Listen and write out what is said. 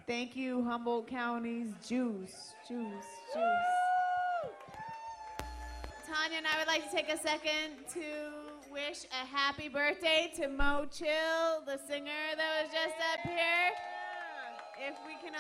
Thank you, Humboldt County's Juice. Tanya and I would like to take a second to wish a happy birthday to Mo Chill, the singer that was just up here. If we can